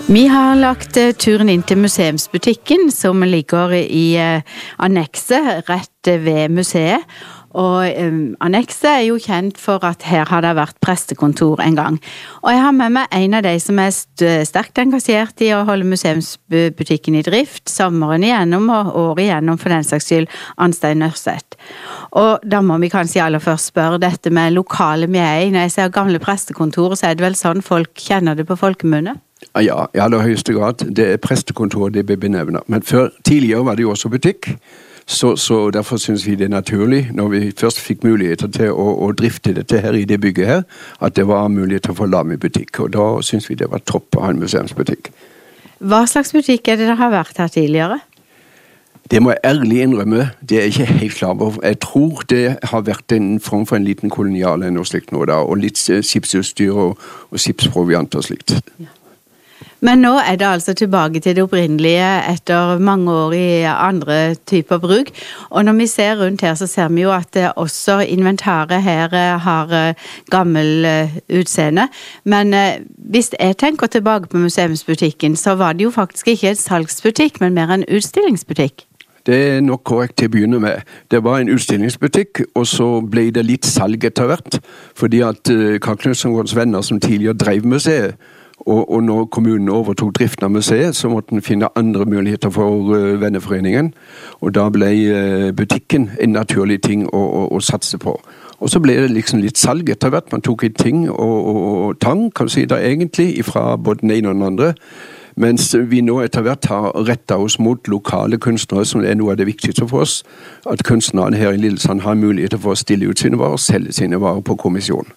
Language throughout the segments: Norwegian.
Vi har lagt turen inn til museumsbutikken som ligger i annekset rett ved museet. Og annekset jo kjent for at her har det vært prestekontor en gang. Og jeg har med meg en av de som sterkt engasjert i å holde museumsbutikken i drift, sommeren igjennom og året igjennom for den saks skyld, Arnstein Nørseth. Og da må vi kanskje aller først spørre dette med lokale mjei. Når jeg ser gamle prestekontor, så det vel sånn folk kjenner det på folkemunne? Ja, i aller høyeste grad. Det prestekontor, det blir benevnet. Men tidligere var det jo også butikk, så derfor synes vi det naturlig, når vi først fikk muligheter til å drifte dette her i det bygget her, at det var mulighet til å få lave butikk, og da synes vi det var topp å ha en museumsbutikk. Hva slags butikk det har vært her tidligere? Det må jeg ærlig innrømme, det jeg ikke helt klar over. Jeg tror det har vært en form for en liten kolonial eller noe slikt nå da, og litt skipsutstyr og skipsproviant og slikt. Ja. Men nå det altså tilbake til det opprinnelige etter mange år i andre typer bruk. Og når vi ser rundt her, så ser vi jo at også inventaret her har gammel utseende. Men hvis jeg tenker tilbake på museumsbutikken, så var det jo faktisk ikke en salgsbutikk, men mer en utstillingsbutikk. Det nok korrekt til å begynne med. Det var en utstillingsbutikk, og så ble det litt salg etter hvert, fordi at Carl Knudsens venner som tidligere drev museet, og når kommunen overtok driften av museet, så måtte den finne andre muligheter for venneforeningen, og da ble butikken en naturlig ting å satse på. Og så ble det liksom litt salg etter hvert, man tok i ting og tang, kan du si det egentlig, fra både den ene og den andre, mens vi nå etter hvert har rettet oss mot lokale kunstnere, som noe av det viktigste for oss, at kunstnerne her i Lillesand har muligheter for å stille ut sine varer og selge sine varer på kommisjon.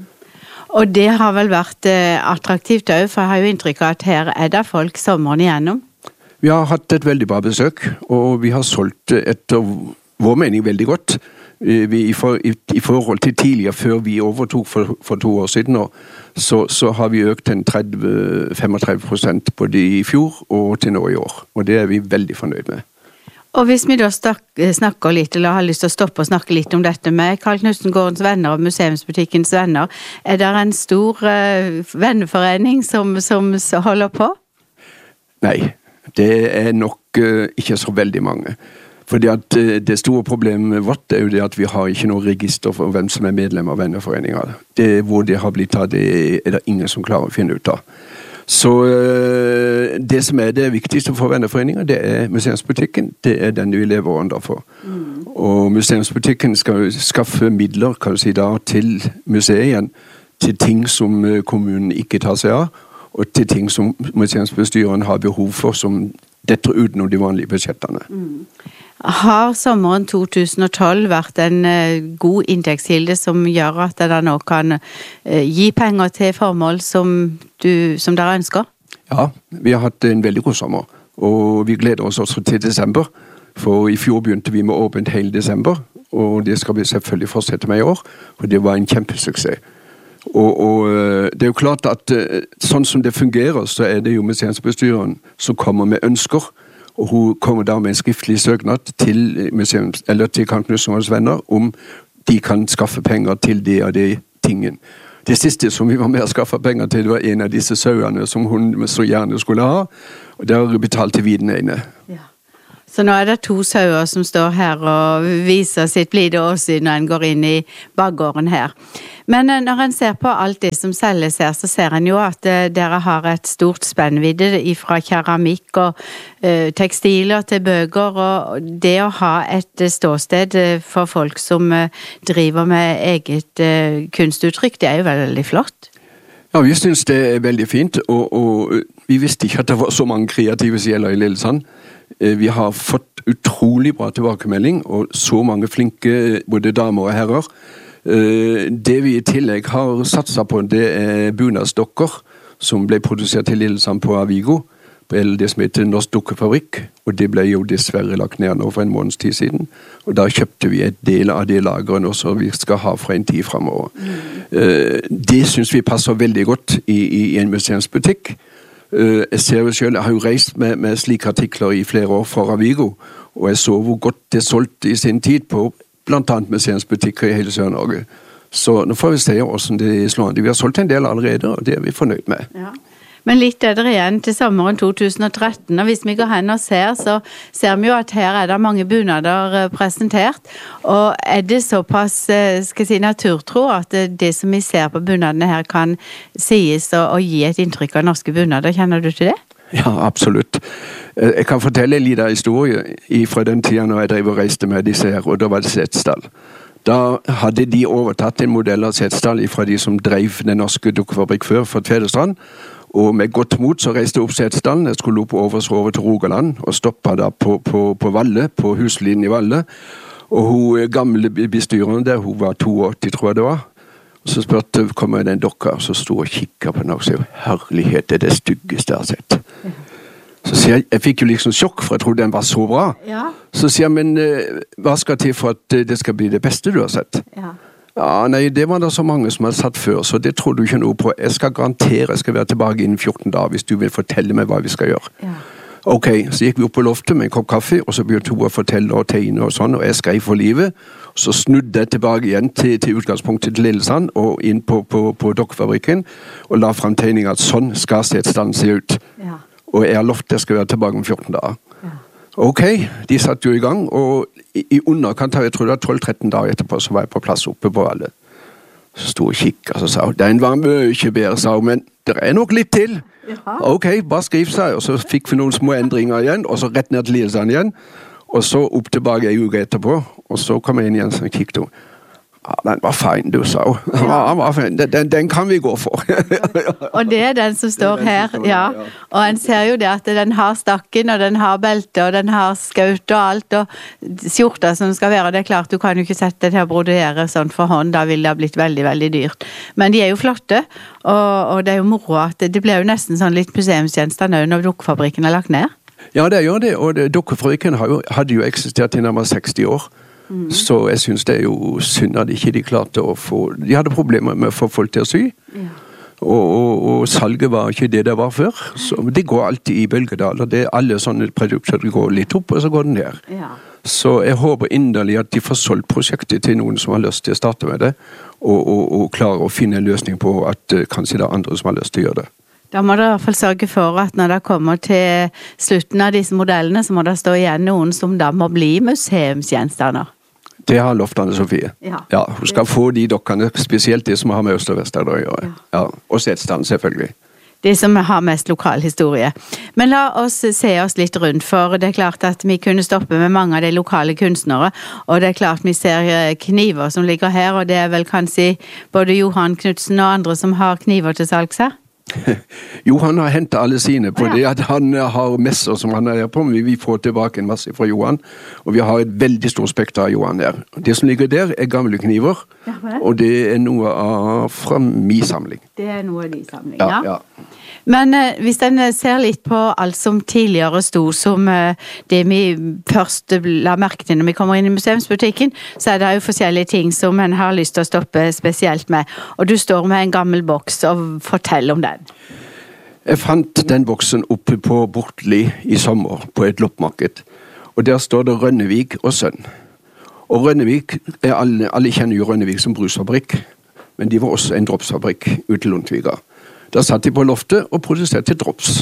Og det har vel vært attraktivt også, for jeg har jo inntrykk av at her det folk sommeren igjennom. Vi har hatt et veldig bra besøk, og vi har solgt etter vår mening veldig godt. I forhold til tidligere, før vi overtok for 2 år siden, så har vi økt en 30-35% både i fjor og til nå i år. Og det vi veldig fornøyd med. Og hvis vi da snakker litt, eller har lyst til å stoppe og snakke litt om dette med Carl Knudsens venner og museumsbutikkens venner, det en stor venneforening som holder på? Nei, det nok ikke så veldig mange. Fordi at det store problemet vårt jo det at vi har ikke noe register for hvem som medlem av venneforeninger. Hvor det har blitt av, det det ingen som klarer å finne ut av. Så det som det viktigste for venneforeninger, det museumsbutikken, det den vi lever under for. Og museumsbutikken skal skaffe midler, kan du si da, til museet igjen, til ting som kommunen ikke tar seg av, og til ting som museumsbestyren har behov for, som detter utenom de vanlige budsjettene. Har sommeren 2012 vært en god inntektskilde som gjør at dere nå kan gi penger til formål som dere ønsker? Ja, vi har hatt en veldig god sommer, og vi gleder oss også til desember, for i fjor begynte vi med åpent hele desember, og det skal vi selvfølgelig fortsette med i år, og det var en kjempesuksess. Og det jo klart at sånn som det fungerer, så det jo museumsbestyren som kommer med ønsker, og hun kommer da med en skriftlig søknad til Carl Knudsens venner om de kan skaffe penger til det og det tingen. Det siste som vi var med å skaffe penger til, det var en av disse sauene som hun så gjerne skulle ha, og det har vi betalt til vi den ene. Ja. Så nå det 2 sauer som står her og viser sitt blide åsyn når en går inn i bakgården her. Men når en ser på alt det som selges her, så ser en jo at dere har et stort spennvidde fra keramikk og tekstiler til bøker, og det å ha et ståsted for folk som driver med eget kunstuttrykk, det jo veldig flott. Ja, vi synes det veldig fint, og vi visste ikke at det var så mange kreative sjeler i Lillesand. Vi har fått utrolig bra tilbakemelding, og så mange flinke både damer og herrer. Det vi i tillegg har satset på, det bunadsdokker som ble produsert i Lillesand på Avigo, eller det som heter Norsk Dukkefabrikk, og det ble jo dessverre lagt ned nå for en måneds tid siden, og da kjøpte vi et del av det lageret som vi skal ha fra en tid fremover. Det synes vi passer veldig godt i en museumsbutikk. Jeg ser jo selv, jeg har jo reist med slike artikler i flere år fra Avigo, og jeg så hvor godt det solgte i sin tid på blant annet museumsbutikker i hele Sør-Norge. Så nå får vi se hvordan det slår an. Vi har solgt en del allerede, og det vi fornøyd med. Ja. Men litt er det igjen til sommeren 2013, og hvis vi går hen og ser, så ser vi jo at her er det mange bunader presentert, og er det såpass, skal jeg si, naturtro at det som vi ser på bunadene her kan sies og gi et inntrykk av norske bunader, kjenner du til det? Ja, absolutt. Jeg kan fortelle en liten historie fra den tiden når jeg drev og reiste med disse her, og da var det Setesdal. Da hadde de overtatt en modell av Setesdal fra de som drev den norske dukkefabrikk før for Tvedestrand, og med godt mot så reiste jeg opp Setesdalen. Jeg skulle opp over til Rogaland og stoppet da på Valle, på huslinjen i Valle. Og hun gamle bestyreren der, hun var 82, tror jeg det var. Og så spurte, kommer den dokka, og så stod og kikket på den og sa, herlighet, det er det styggeste jeg har sett. Så sier jeg fikk jo liksom sjokk, for jeg trodde den var så bra. Ja. Så sier jeg, men hva skal til for at det skal bli det beste du har sett? Ja. Ja, nei, det var det så mange som hadde satt før, så det tror du ikke noe på. Jeg skal garantere, jeg skal være tilbake innen 14 dager, hvis du vil fortelle meg hva vi skal gjøre. Ja. Ok, så gikk vi opp på loftet med en kopp kaffe, og så begynte hun å fortelle og tegne og sånn, og jeg skrev for livet. Så snudde jeg tilbake igjen til utgangspunktet til Lillesand, og inn på dokkefabrikken, og la frem tegningen at sånn skal Setesdalen se ut. Ja. Og jeg har lovt jeg skal være tilbake om 14 dager. Ja. Ok, de satt jo i gang, og i underkant av, jeg tror det var 12-13 dager etterpå, så var jeg på plass oppe på Valle. Så stod og kikket, og så sa hun, den var mye bedre, sa hun, men det er nok litt til. Ja. Ok, bare skriv seg, og så fikk vi noen små endringer igjen, og så rett ned til Lillesand igjen, og så opp tilbake en uke etterpå, og så kom jeg inn igjen, så kikket hun. Ja, den var fein, du sa. Ja, den var fein. Den kan vi gå for. Og det er den som står her, ja. Og en ser jo det at den har stakken, og den har belte, og den har skaut og alt, og skjorta som skal være. Det er klart, du kan jo ikke sette det til å brodere sånn for hånd, da vil det ha blitt veldig, veldig dyrt. Men de er jo flotte, og det er jo moro at det ble jo nesten sånn litt museumsgjenstand når dukkefabrikken er lagt ned. Ja, det gjør det, og dukkefabrikken hadde jo eksistert i nærmere 60 år. Så jeg synes det er jo synd at ikke de klarte å få... De hadde problemer med å få folk til å sy. Ja. Og salget var ikke det var før. Så det går alltid i bølgedaler. Det er alle sånne produkter det går litt opp, og så går den ned. Ja. Så jeg håper inderlig at de får solgt prosjektet til noen som har lyst til å starte med det, og klarer å finne en løsning på at kanskje det er andre som har lyst til å gjøre det. Da må det i hvert fall sørge for at når det kommer til slutten av disse modellene, så må det stå igjen noen som da må bli museumsgjenstander. Det har lovt Anne-Sofie. Ja, hun skal få de dokkene, spesielt de som har med Øst- og Vest-Agder å gjøre. Ja, og Setesdalen selvfølgelig. De som har mest lokal historie. Men la oss se oss litt rundt, for det er klart at vi kunne stoppe med mange av de lokale kunstnere, og det er klart vi ser kniver som ligger her, og det er vel kanskje både Johan Knudsen og andre som har kniver til salgs her? Johan har hentet alle sine på det at han har messer som han er på, men vi får tilbake en masse fra Johan, og vi har et veldig stort spekter av Johan der. Det som ligger der er gamle kniver, og det er noe fra min samling. Det er noe av din samling, ja. Men hvis en ser litt på alt som tidligere stod som det vi først la merke til når vi kommer inn i museumsbutikken, så er det jo forskjellige ting som en har lyst til å stoppe spesielt med. Og du står med en gammel boks, og fortell om den. Jeg fant den boksen oppe på Bortli i sommer på et loppmarked, og der står det Rønnevik og sønn. Og Rønnevik, alle kjenner jo Rønnevik som brusfabrikk, men de var også en dropsfabrikk ute i Lundtviga. Da satt de på loftet og produserte drops.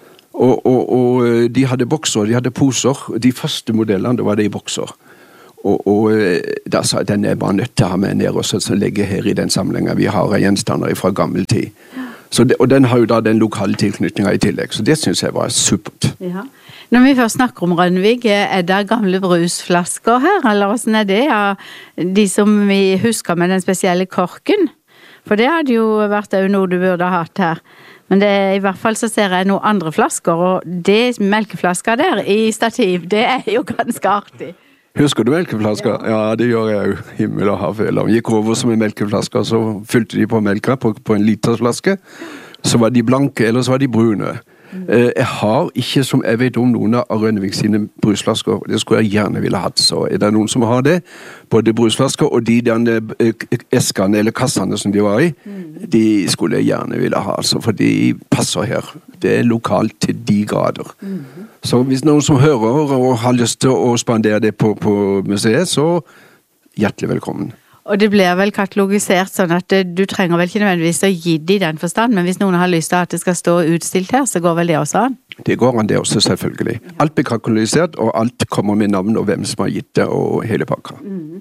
Og de hadde bokser, de hadde poser. De første modellene, da var det i bokser. Og da sa jeg, den er bare nødt til å ha med ned og så legge her i den samlingen vi har gjenstander fra gammel tid. Og den har jo da den lokale tilknytningen i tillegg, så det synes jeg var supert. Ja. Når vi først snakker om Rønnevik, er det gamle brusflasker her, eller hvordan er det? Ja, de som vi husker med den spesielle korken? For det hadde jo vært noe du burde ha hatt her. Men i hvert fall så ser jeg noen andre flasker, og det melkeflasker der i stativ, det er jo ganske artig. Husker du melkeflasker? Ja, det gjør jeg jo. Himmel og hav. De gikk over som en melkeflasker, så fylte de på melka på en litersflaske. Så var de blanke, eller så var de brune. Jeg har ikke, som jeg vet om, noen av Rønnevik sine brusflasker. Det skulle jeg gjerne ville hatt. Så er det noen som har det, både brusflasker og de eskene eller kassene som de var i, de skulle jeg gjerne ville ha, altså, for de passer her. Det er lokalt til de grader. Så hvis noen som hører og har lyst til å spandere det på museet, så hjertelig velkommen. Og det blir vel katalogisert sånn at du trenger vel ikke nødvendigvis å gi det i den forstand, men hvis noen har lyst til at det skal stå utstilt her, så går vel det også an? Det går an det også, selvfølgelig. Alt blir katalogisert, og alt kommer med navn og hvem som har gitt det, og hele pakka.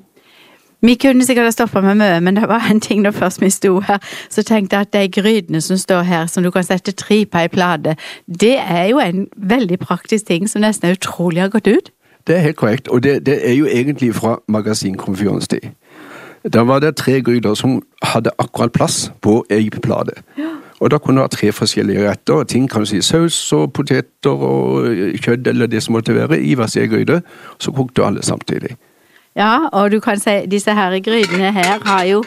Vi kunne sikkert ha stoppet med mye, men det var en ting da først vi sto her, så tenkte jeg at de grydene som står her, som du kan sette 3 på en plate, det er jo en veldig praktisk ting som nesten er utrolig har gått ut. Det er helt korrekt, og det er jo egentlig fra magasinkomfyrens tid. Da var det 3 gryder som hadde akkurat plass på en plate. Ja. Og da kunne det være 3 forskjellige retter, ting kan du si saus og poteter og kjøtt eller det som måtte være i hver sin gryde, så kokte alle samtidig. Ja, og du kan si, disse her grydene her har jo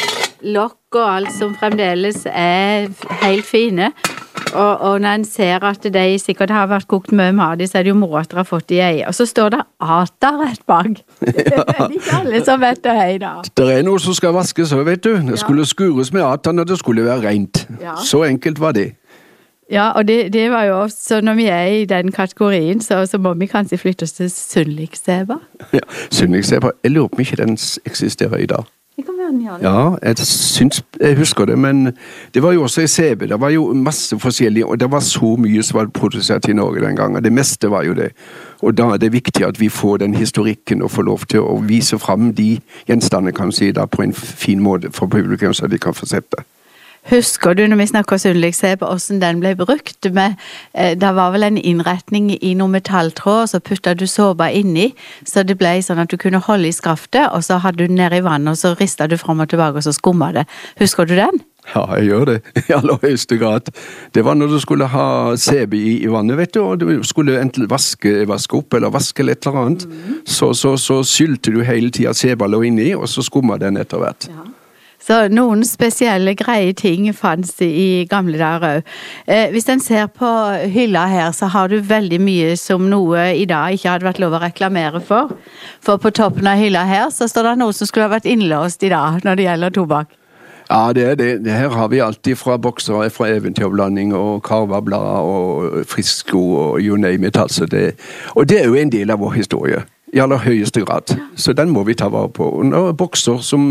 lokk og alt som fremdeles er helt fine. Og når en ser at de sikkert har vært kokt mye mat, så er det jo moro at de har fått i ei. Og så står det ata rett bak. Det er ikke alle som vet det er i dag. Det er noe som skal vaskes også, vet du. Det skulle skures med ata når det skulle være rent. Ja. Så enkelt var det. Ja, og det var jo også, når vi er i den kategorien, så må vi kanskje flytte oss til Sundlikseber. Ja, Sundlikseber, jeg lurer på om ikke den eksisterer i dag. Det kan være den gjør det. Ja, jeg husker det, men det var jo også i CB, det var jo masse forskjellige, og det var så mye som var produsert i Norge den gangen, det meste var jo det. Og da er det viktig at vi får den historikken og får lov til å vise frem de gjenstandene, kan man si, da, på en fin måte for publikum, så de kan få sett det. Husker du når vi snakker Sundlikseber, hvordan den ble brukt? Det var vel en innretning i noe metalltråd, og så puttet du såpa inni, så det ble sånn at du kunne holde i skaftet, og så hadde du den nede i vannet, og så ristet du frem og tilbake, og så skummet det. Husker du den? Ja, jeg gjør det. I aller høyeste grad. Det var når du skulle ha CB i vannet, vet du, og du skulle enten vaske opp, eller vaske et eller annet, så skylte du hele tiden CB lå inni, og så skummet den etter hvert. Ja. Så noen spesielle greie ting fanns i gamle dager også. Hvis en ser på hylla her, så har du veldig mye som noe i dag ikke hadde vært lov å reklamere for. For på toppen av hylla her, så står det noe som skulle ha vært innlåst i dag når det gjelder tobakk. Ja, det er det. Her har vi alltid fra bokser, fra eventyrblanding og karvablader og frisko og you name it, altså det. Og det er jo en del av vår historie. I aller høyeste grad. Så den må vi ta vare på. Og bokser så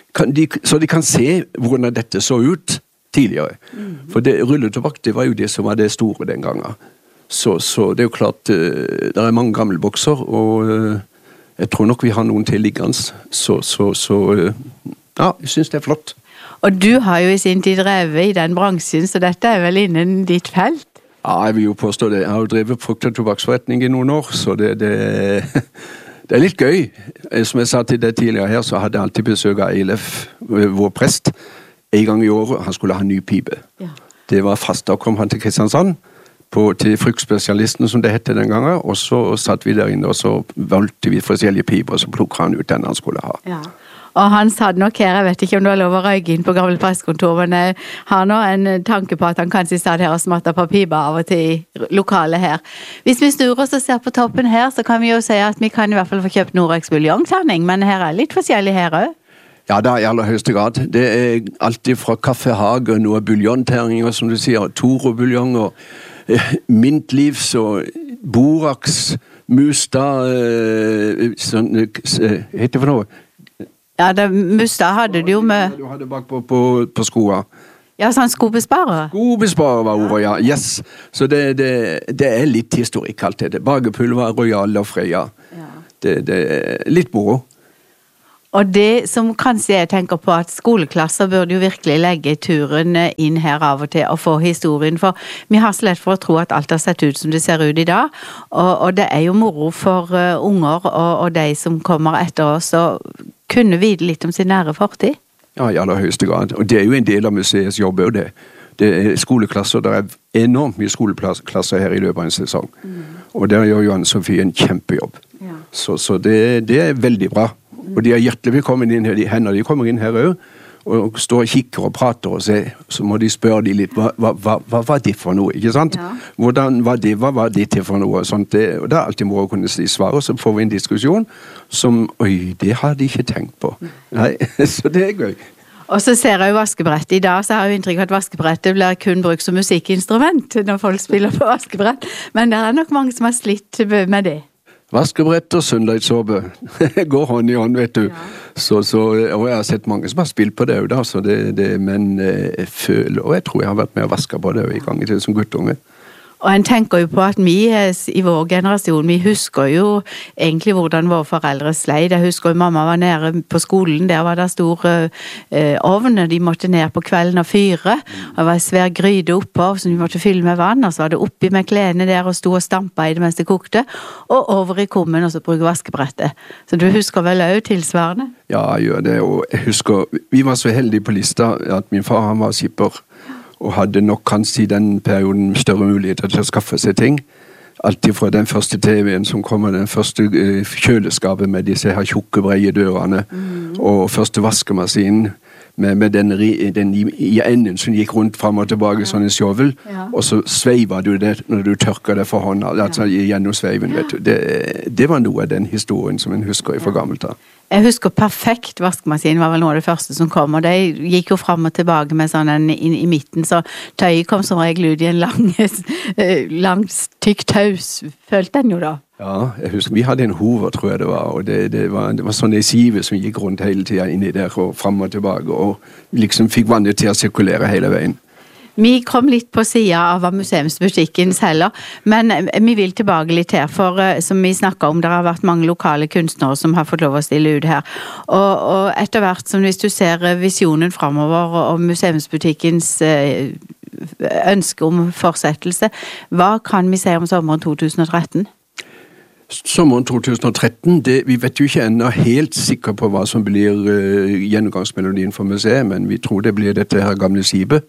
de kan se hvordan dette så ut tidligere. For rulletobakk, det var jo det som var det store den gangen. Så det er jo klart, det er mange gamle bokser, og jeg tror nok vi har noen til liggende. Så ja, jeg synes det er flott. Og du har jo i sin tid drevet i den bransjen, så dette er vel innen ditt felt? Ja, jeg vil jo påstå det. Jeg har jo drevet frukt- og tobakksforretning i noen år, så det er litt gøy. Som jeg sa til deg tidligere her, så hadde jeg alltid besøk av Eilef, vår prest, en gang i året. Han skulle ha en ny pipe. Ja. Det var fast. Da kom han til Kristiansand, til fruktspesialisten som det hette den gangen, og så satt vi der inne, og så valgte vi forskjellige piper, og så plukket han ut den han skulle ha. Ja. Og han sa nok her, jeg vet ikke om du har lov å røyke inn på gamle presskontor, men jeg har nå en tanke på at han kanskje satt her og smattet på pipa av og til i lokalet her. Hvis vi snur oss og ser på toppen her, så kan vi jo si at vi kan i hvert fall få kjøpt Norex buljongterning, men her er litt forskjellig her også. Ja, det er i aller høyeste grad. Det er alltid fra kaffehage, noe buljongterninger, som du sier, Toro-buljonger, Mintlivs og Borax, Mustad, sånn, heter det for noe? Ja, Mustad hadde du jo med... Du hadde bak på skoa. Ja, sånn skobesparer. Skobesparer var ordet, ja. Yes. Så det er litt historikk alt det. Bagepulver, Royal og Freya. Ja. Det er litt moro. Og det som kanskje jeg tenker på at skoleklasser burde jo virkelig legge turen inn her av og til og få historien, for vi har så lett for å tro at alt har sett ut som det ser ut i dag, og det er jo moro for unger og de som kommer etter oss å kunne vite litt om sin nære fortid. Ja, i aller høyeste grad, og det er jo en del av museets jobb også det. Det er skoleklasser, det er enormt mye skoleklasser her i løpet av en sesong, og der gjør Johanne Sofie en kjempejobb. Ja. Så det er veldig bra. Og de er hjertelig velkommen inn her, de kommer inn her også, og står og kikker og prater og ser, så må de spørre de litt, hva var det for noe, ikke sant? Ja. Hva var det til for noe, og sånt, og det er alltid må kunne si svar, og så får vi en diskusjon som, oi, det har de ikke tenkt på. Nei, så det er gøy. Og så ser jeg jo vaskebrettet. I dag så har jeg jo inntrykk at vaskebrettet blir kun brukt som musikkinstrument når folk spiller på vaskebrett, men det er nok mange som har slitt med det. Vaskebrett og søndagsåpe går hånd i hånd, vet du. Ja. Og jeg har sett mange som har spilt på det da, men jeg føler, og jeg tror jeg har vært med å vaske på det i gang til som guttunge. Og en tenker jo på at vi i vår generasjon, vi husker jo egentlig hvordan våre foreldre sleit. Jeg husker jo mamma var nede på skolen, der var det stor ovn, de måtte ned på kvelden og fyre. Og det var en svær gryte oppe, som de måtte fylle med vann, og så var det oppi med klærne der og stod og stampa i det mens det kokte, og over i kummen og så bruke vaskebrettet. Så du husker vel også tilsvarende? Ja, jeg gjør det, og jeg husker, vi var så heldige på Lista at min far han var skipper, og hadde nok kanskje i den perioden større muligheter til å skaffe seg ting. Alltid fra den første TV-en som kommer, den første kjøleskapet med disse her tjukke, breie dørene, og første vaskemaskinen med den i enden som gikk rundt frem og tilbake, sånn en skjovel, og så sveiva du det når du tørker det for hånda, altså gjennom sveiven, vet du. Det var noe av den historien som en husker fra gammelt av. Jeg husker perfekt vaskemaskin var vel noe av det første som kom, og det gikk jo frem og tilbake med sånn en i midten, så tøyet kom som regel ut i en lang tykk taus, følte den jo da. Ja, jeg husker, vi hadde en hover, tror jeg det var, og det var sånne skive som gikk rundt hele tiden inni der, og frem og tilbake, og liksom fikk vannet til å sirkulere hele veien. Vi kom litt på siden av museumsbutikken selger, men vi vil tilbake litt her, for som vi snakket om, det har vært mange lokale kunstnere som har fått lov å stille ut her. Og etter hvert, som hvis du ser visjonen fremover og museumsbutikkens ønske om fortsettelse, hva kan vi si om sommeren 2013? Sommeren 2013, vi vet jo ikke ennå helt sikker på hva som blir gjennomgangsmelodien for museet, men vi tror det blir dette her gamle skipet.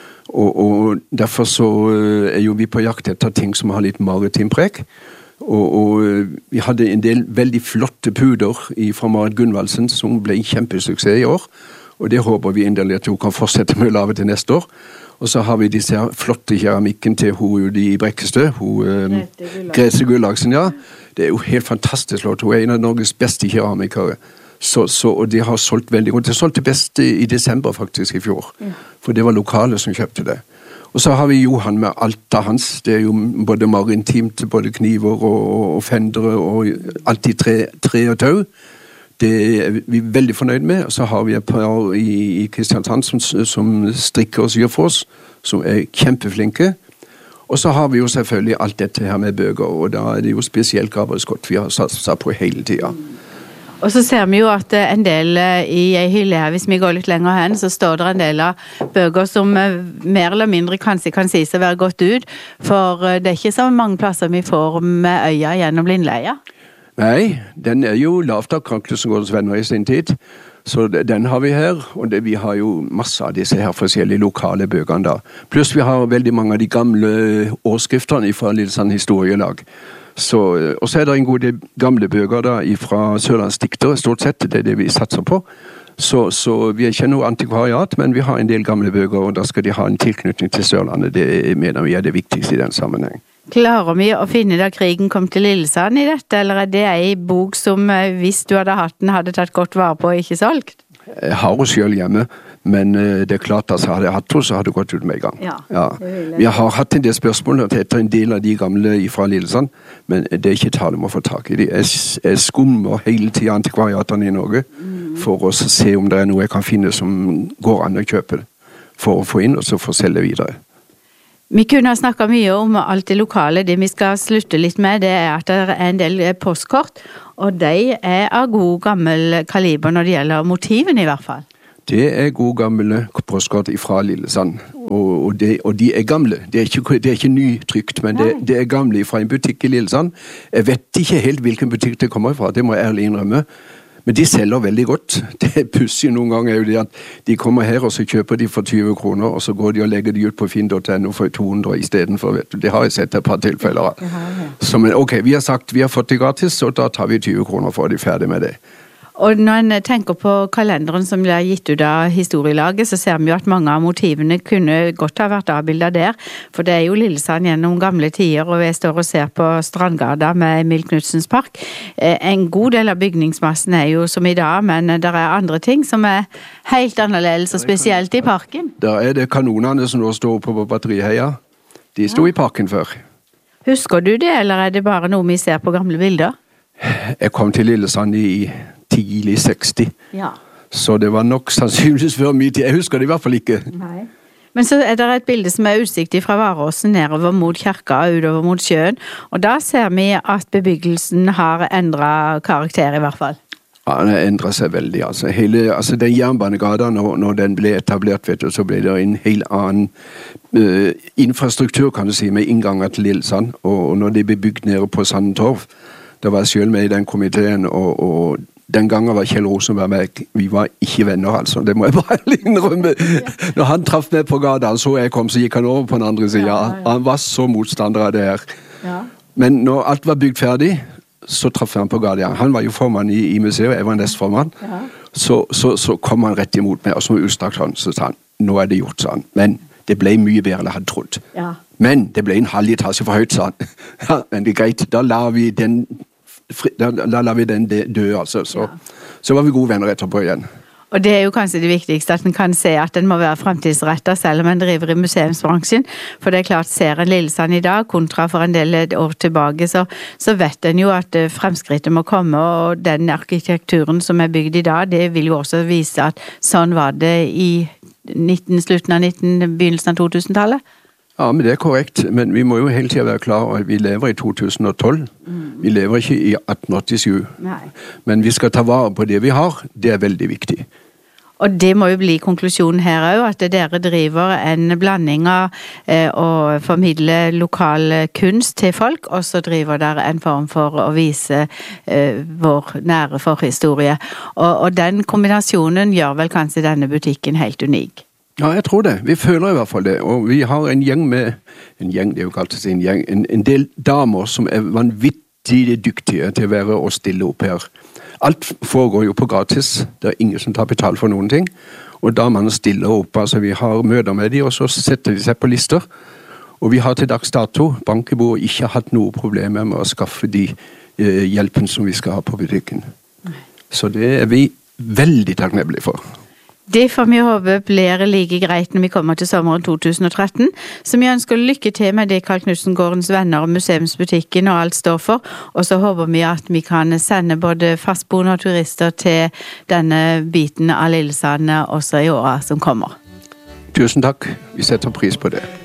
Og derfor så jo vi på jakt etter ting som har litt maritim preg. Og vi hadde en del veldig flotte puder fra Marit Gunvaldsen som ble en kjempesuksess i år. Og det håper vi endelig at hun kan fortsette med å lage til neste år. Og så har vi disse flotte keramikken til hun i Brekkestø, Grete Gullaksen, ja. Det jo helt fantastisk flott. Hun en av Norges beste keramikere. Og det har solgt veldig godt. Det solgte best i desember faktisk i fjor. For det var lokale som kjøpte det. Og så har vi Johan med alta hans. Det jo både maritimt, både kniver og fendere og alltid tre og tau. Det vi veldig fornøyd med. Og så har vi et par i Kristiansand som strikker og syr for oss, som kjempeflinke. Og så har vi jo selvfølgelig alt dette her med bøker, og da det jo spesielt Gabriel Scott vi har satt på hele tiden. Og så ser vi jo at en del i en hylle her, hvis vi går litt lenger hen, så står det en del av bøker som mer eller mindre kanskje kan sies å være gått ut, for det ikke så mange plasser vi får med øya gjennom Lindleia. Nei, den jo lavt av Krankløsengårdens venner i sin tid, så den har vi her, og vi har jo masse av disse her forskjellige lokale bøkene da. Pluss vi har veldig mange av de gamle årskriftene fra Lillesand historielag. Og så det en god del gamle bøker da, fra Sørlands dikter, stort sett, det det vi satser på. Så vi ikke noe antikvariat, men vi har en del gamle bøker, og da skal de ha en tilknytning til Sørlandet. Det mener vi det viktigste i den sammenheng. Klarer vi å finne da krigen kom til Lillesand i dette, eller det en bok som, hvis du hadde hatt den, hadde tatt godt vare på og ikke solgt? Jeg har jo selv hjemme, men det klart at hadde jeg hatt to, så hadde det gått ut med en gang. Ja. Vi har hatt en del spørsmål etter en del av de gamle fra Lillesand, men det ikke tale om å få tak i de. Jeg skummer hele tiden antikvariatene i Norge for å se om det noe jeg kan finne som går an å kjøpe for å få inn, og så få selge videre. Vi kunne ha snakket mye om alt det lokale. Det vi skal slutte litt med, det at det en del postkort, og de av god gammel kaliber når det gjelder motiven i hvert fall. Det god gamle postkort fra Lillesand, og de gamle. Det ikke nytrykt, men det gamle fra en butikk i Lillesand. Jeg vet ikke helt hvilken butikk det kommer fra, det må jeg ærlig innrømme. Men de selger veldig godt. Det pussig noen ganger jo det at de kommer her og så kjøper de for 20 kroner, og så går de og legger de ut på finn.no for 200 i stedet for, vet du. Det har jeg sett et par tilfeller. Men ok, vi har sagt vi har fått det gratis, og da tar vi 20 kroner for at de er ferdig med det. Og når en tenker på kalenderen som ble gitt ut av historielaget, så ser vi jo at mange av motivene kunne godt ha vært avbildet der, for det jo Lillesand gjennom gamle tider, og jeg står og ser på Strandgata med Emil Knudsens park. En god del av bygningsmassen jo som i dag, men det andre ting som helt annerledes, og spesielt i parken. Da det kanonene som nå står på Batteriheia. De sto i parken før. Husker du det, eller det bare noe vi ser på gamle bilder? Jeg kom til Lillesand i tidlig 60, Ja. så det var nok sannsynligvis før min tid. Jeg husker det i hvert fall ikke. Nei. Men så er det et bilde som er utsiktig fra Varåsen nedover mot kirka og utover mot sjøen, og da ser vi at bebyggelsen har endret karakter i hvert fall. Ja, den endret seg veldig, altså. Altså den jernbanegata, når den ble etablert, vet du, så ble det en helt annen infrastruktur, kan du si, med innganger til Lillesand, og når det ble bygd nede på Sandtorv, da var jeg selv med i den komiteen, og den gangen var Kjell Rosenberg med. Vi var ikke venner, altså. Det må jeg bare innrømme. Når han traff meg på gata, så jeg kom, så gikk han over på den andre siden. Ja. Han var så motstander av det her. Ja. Men når alt var bygd ferdig, så traff han på gata. Han var jo formann i museet, jeg var nestformann. Ja. Så kom han rett imot meg, og så utstrakt han, så sa han, nå er det gjort, sa han. Men det ble mye bedre enn jeg hadde trodd. Ja. Men det ble en halv etasje for høyt, sa han. Ja, men det er greit, da lar vi den dø, altså. Så var vi gode venner etterpå igjen. Og det er jo kanskje det viktigste, at en kan se at den må være fremtidsrettet, selv om en driver i museumsbransjen. For det er klart, ser en Lillesand i dag, kontra for en del år tilbake, så vet en jo at fremskrittet må komme, og den arkitekturen som er bygd i dag, det vil jo også vise at sånn var det i slutten av 19, begynnelsen av 2000-tallet. Ja, men det er korrekt. Men vi må jo hele tiden være klar over at vi lever i 2012. Vi lever ikke i 1887. Nei. Men vi skal ta vare på det vi har. Det er veldig viktig. Og det må jo bli konklusjonen her også, at dere driver en blanding av å formidle lokal kunst til folk, og så driver dere en form for å vise vår nære forhistorie. Og den kombinasjonen gjør vel kanskje denne butikken helt unik. Ja, jeg tror det. Vi føler i hvert fall det. Og vi har en gjeng det er jo ikke alltid å si en gjeng, en del damer som er vanvittig dyktige til å være og stille opp her. Alt foregår jo på gratis. Det er ingen som tar betalt for noen ting. Og damene stiller opp. Altså, vi har møter med dem, og så setter de seg på lister. Og vi har til dags dato, Bankebo, ikke hatt noe problemer med å skaffe de hjelpen som vi skal ha på butikken. Så det er vi veldig takknemlige for. Det får vi håpe blir like greit når vi kommer til sommeren 2013, så vi ønsker lykke til med det Carl Knudsengårdens venner og museumsbutikken og alt står for, og så håper vi at vi kan sende både fastboende og turister til denne biten av Lillesand også i året som kommer. Tusen takk, vi setter pris på det.